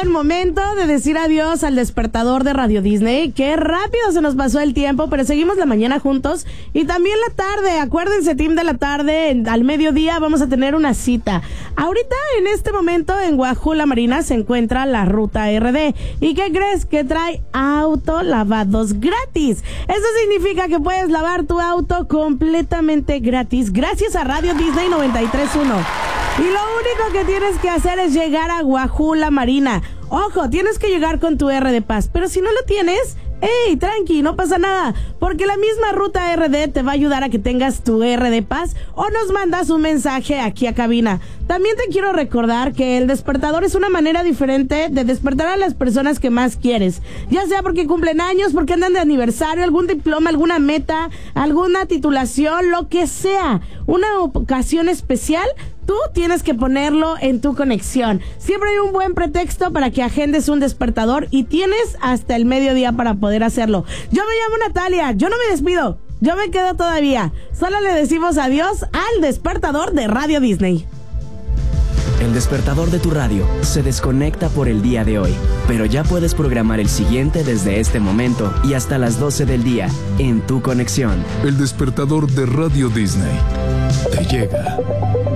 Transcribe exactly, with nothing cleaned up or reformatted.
el momento de decir adiós al despertador de Radio Disney. Qué rápido se nos pasó el tiempo, pero seguimos la mañana juntos y también la tarde. Acuérdense, team de la tarde, al mediodía vamos a tener una cita. Ahorita, en este momento, en Guajula Marina se encuentra la Ruta R D. ¿Y qué crees? Que trae auto lavados gratis. Eso significa que puedes lavar tu auto completamente gratis gracias a Radio Disney noventa y tres punto uno. Y lo único que tienes que hacer es llegar a Guajula Marina. Ojo, tienes que llegar con tu R de Paz, pero si no lo tienes, ¡ey, tranqui! No pasa nada, porque la misma Ruta R D te va a ayudar a que tengas tu R de Paz o nos mandas un mensaje aquí a cabina. También te quiero recordar que el despertador es una manera diferente de despertar a las personas que más quieres, ya sea porque cumplen años, porque andan de aniversario, algún diploma, alguna meta, alguna titulación, lo que sea, una ocasión especial. Tú tienes que ponerlo en tu conexión. Siempre hay un buen pretexto para que agendes un despertador y tienes hasta el mediodía para poder hacerlo. Yo me llamo Natalia, yo no me despido, yo me quedo todavía. Solo le decimos adiós al despertador de Radio Disney. El despertador de tu radio se desconecta por el día de hoy, pero ya puedes programar el siguiente desde este momento y hasta las doce del día en tu conexión. El despertador de Radio Disney te llega.